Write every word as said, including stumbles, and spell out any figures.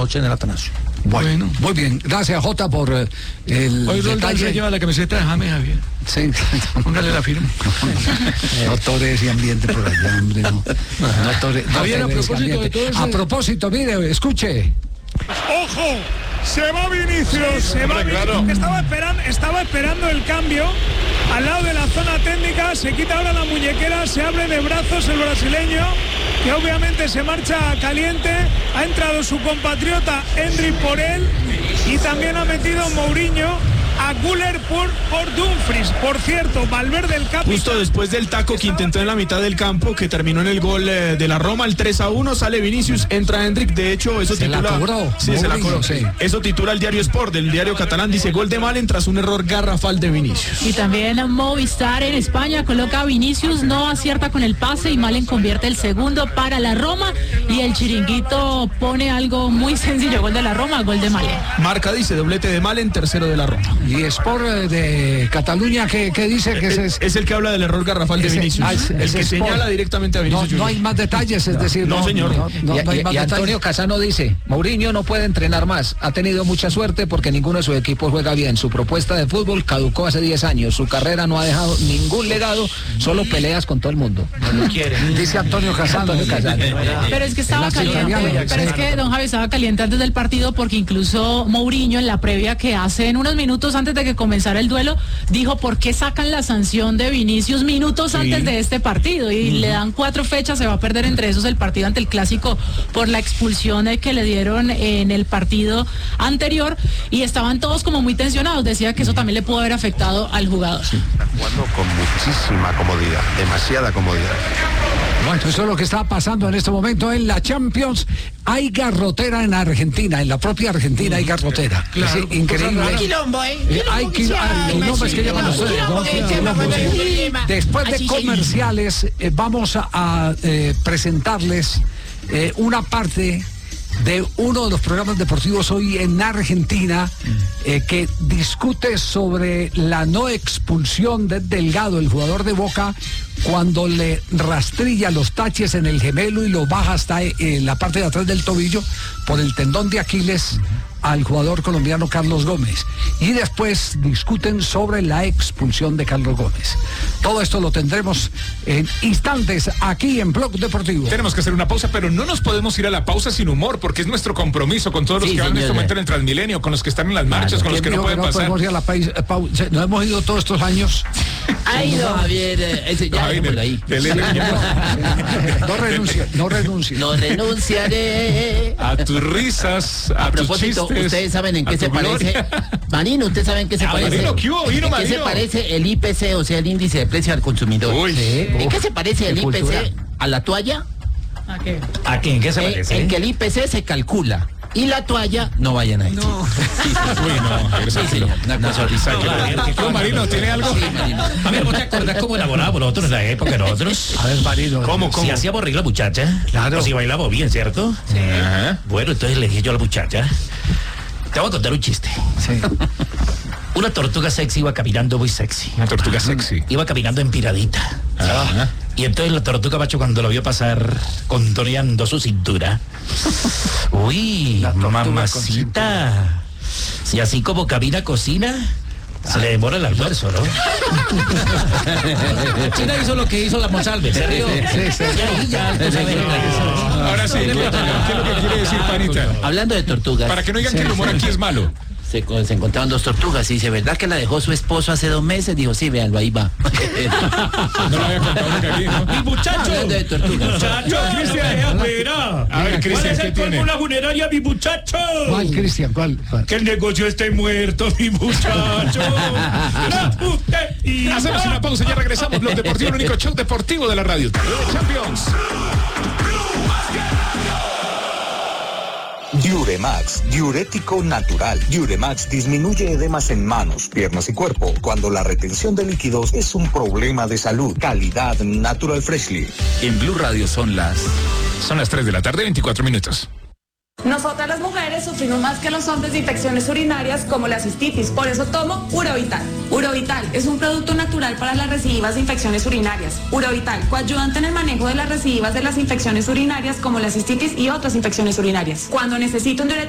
noche en el Atanasio. Bueno, bueno, muy bien. Gracias, Jota, por eh, el Hoy detalle. se lleva la camiseta de James Javier. Sí. Póngale la firma. No tore ese ambiente por allá, hombre. No, no tore, no Javier, a tore ese propósito ambiente. de todo ese- A propósito, mire, escuche. ¡Ojo! Se va Vinicius, se va Vinicius, que estaba esperando, estaba esperando el cambio al lado de la zona técnica, se quita ahora la muñequera, se abre de brazos el brasileño, que obviamente se marcha caliente, ha entrado su compatriota Endrick por él y también ha metido Mourinho a Güler por, por Dumfries. Por cierto, Valverde el capitán. Justo después del taco que intentó en la mitad del campo, que terminó en el gol eh, de la Roma, el tres a uno, sale Vinicius, entra Endrick, de hecho eso Se titula... la cobró. Sí, se la Mourinho, cobró. sí. Eso titula el diario Sport, del diario catalán, dice gol de Malen tras un error garrafal de Vinicius. Y también Movistar en España coloca a Vinicius, no acierta con el pase y Malen convierte el segundo para la Roma y el Chiringuito pone algo muy sencillo, gol de la Roma, gol de Malen. Marca dice doblete de Malen, tercero de la Roma. Y Sport eh, de Cataluña, que, que dice que es, se... es el que habla del error garrafal de Ese- Vinicius, ah, es- el es que Sport. señala directamente a No, Vinicius. no hay más detalles, es decir, No, no, señor. no, no- y, no hay y- más y detalles. Antonio Casano dice, Mourinho no puede entrenar más, ha tenido mucha suerte porque ninguno de sus equipos juega bien. Su propuesta de fútbol caducó hace diez años, su carrera no ha dejado ningún legado, solo peleas con todo el mundo. No lo quiere. Dice Antonio Casano. Antonio Casano. Pero es que estaba El caliente, italiano, pero sí. es que don Javi estaba caliente antes del partido porque incluso Mourinho en la previa que hace en unos minutos antes de que comenzara el duelo dijo por qué sacan la sanción de Vinicius minutos antes de este partido y le dan cuatro fechas, se va a perder entre esos el partido ante el Clásico por la expulsión eh, que le dieron en el partido anterior y estaban todos como muy tensionados, decía que eso también le pudo haber afectado al jugador. Está jugando con muchísima comodidad, demasiada comodidad. Bueno, eso es lo que está pasando en este momento en la Champions. Hay garrotera en Argentina, en la propia Argentina hay garrotera. Claro, Es increíble. cosa Quilombo, ¿eh? Eh, hay quil- ah, quilombo es que llaman ustedes, ¿no? Quilombo, sí. Después de comerciales, eh, vamos a, a, eh, presentarles eh, una parte de uno de los programas deportivos hoy en Argentina eh, que discute sobre la no expulsión de Delgado, el jugador de Boca, cuando le rastrilla los taches en el gemelo y lo baja hasta eh, la parte de atrás del tobillo por el tendón de Aquiles al jugador colombiano Carlos Gómez. Y después discuten sobre la expulsión de Carlos Gómez. Todo esto lo tendremos en instantes aquí en Blog Deportivo. Tenemos que hacer una pausa, pero no nos podemos ir a la pausa sin humor, porque es nuestro compromiso con todos los Sí, que van en este señora. momento en el Transmilenio, con los que están en las marchas, con los que no dijo pueden no pasar. podemos ir a la país- eh, pau- se- nos hemos ido todos estos años. Ha ido Javier, eh, ese, ya Ay, dejémoslo ahí. del- del- No renuncie, no renuncie. No renunciaré. A tus risas, a, A tus propósito, chistes, ustedes saben en a qué tu se parece. gloria. Marino, ¿usted sabe en qué se Ah, parece? Marino, ¿qué hubo? Vino, ¿En qué se Marino. parece el I P C, o sea, el índice de precio al consumidor? Uy. ¿En qué se parece el qué I P C cultura. a la toalla? ¿A qué? ¿A quién? ¿Qué se Eh, parece? en que el I P C se calcula y la toalla no vayan ahí. No. Uy, no, eres Sí, tranquilo. señor. Una cosa horrible. ¿Qué hubo, Marino? ¿Tiene algo? Sí, Marino. A ver, ¿vos te acordás cómo elaborábamos nosotros en la época nosotros? A ver, Marino. ¿Cómo, cómo? Si hacíamos reír a la muchacha, Claro. o si bailamos bien, ¿cierto? Ajá. Bueno, entonces le dije yo a la muchacha, te voy a contar un chiste. Sí. Una tortuga sexy iba caminando muy sexy. Una tortuga sexy. Iba caminando empiradita. Ajá. Y entonces la tortuga macho cuando lo vio pasar contoneando su cintura. Uy, La tortuga con mamacita. Si así como camina, cocina, se le demora el almuerzo, ¿no? China hizo lo que hizo la Monsalve, ¿se rió? Sí, sí. Ya, ya, tú sabes lo que hizo. Ahora sí, ¿qué es lo que quiere decir, Panita? Hablando de tortugas, Para que no digan que el humor aquí es malo. se, se encontraron dos tortugas y dice, ¿verdad que la dejó su esposo hace dos meses? Dijo, sí, véanlo, ahí va. No lo había contado nunca aquí, ¿no? ¡Mi muchacho! Hablando de tortugas. ¡Muchacho! Cristian. Espera. A ver, Cristian, ¿qué tiene? fórmula funeraria, mi muchacho? ¿Cuál, Cristian? ¿Cuál? ¿Cuál? Que el negocio esté muerto, mi muchacho. La putería. Hacemos una pausa y ya regresamos. Blog Deportivo, el único show deportivo de la radio. Champions. Diuremax, diurético natural. Diuremax disminuye edemas en manos, piernas y cuerpo cuando la retención de líquidos es un problema de salud. Calidad Natural Freshly. En Blue Radio son las... Son las tres de la tarde, veinticuatro minutos. Nosotras las mujeres sufrimos más que los hombres de infecciones urinarias como la cistitis, por eso tomo Urovital. Urovital es un producto natural para las recidivas de infecciones urinarias. Urovital, coayudante en el manejo de las recidivas de las infecciones urinarias como la cistitis y otras infecciones urinarias. Cuando necesito un diurético